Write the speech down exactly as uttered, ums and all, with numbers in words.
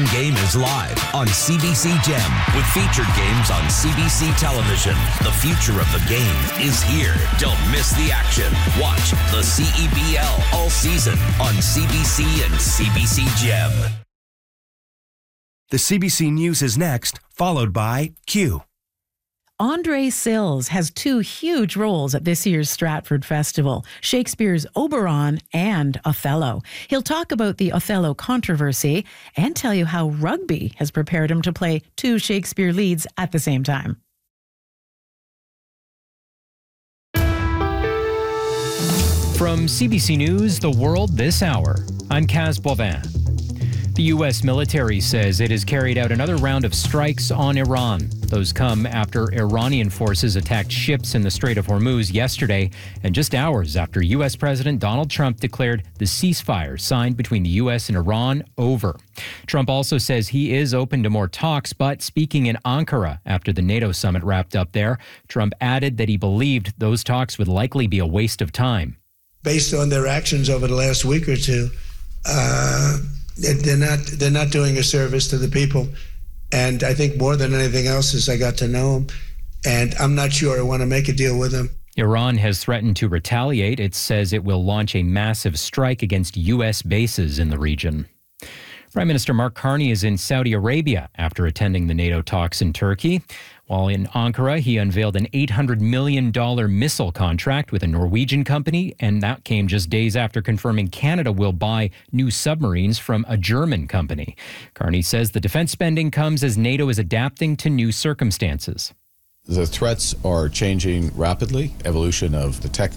Game is live on C B C Gem with featured games on C B C television. The future of the game is here. Don't miss the action. Watch the C E B L all season on C B C and C B C Gem. The C B C News is next, followed by Q. Andre Sills has two huge roles at this year's Stratford Festival, Shakespeare's Oberon and Othello. He'll talk about the Othello controversy and tell you how rugby has prepared him to play two Shakespeare leads at the same time. From C B C News, The World This Hour, I'm Kaz Boivin. The U S military says it has carried out another round of strikes on Iran. Those come after Iranian forces attacked ships in the Strait of Hormuz yesterday, and just hours after U S President Donald Trump declared the ceasefire signed between the U S and Iran over. Trump also says he is open to more talks, but speaking in Ankara after the NATO summit wrapped up there, Trump added that he believed those talks would likely be a waste of time. Based on their actions over the last week or two, uh... They're not, they're not doing a service to the people. And I think more than anything else is I got to know them. And I'm not sure I want to make a deal with them. Iran has threatened to retaliate. It says it will launch a massive strike against U S bases in the region. Prime Minister Mark Carney is in Saudi Arabia after attending the NATO talks in Turkey. While in Ankara, he unveiled an eight hundred million dollars missile contract with a Norwegian company, and that came just days after confirming Canada will buy new submarines from a German company. Carney says the defense spending comes as NATO is adapting to new circumstances. The threats are changing rapidly. Evolution of the tech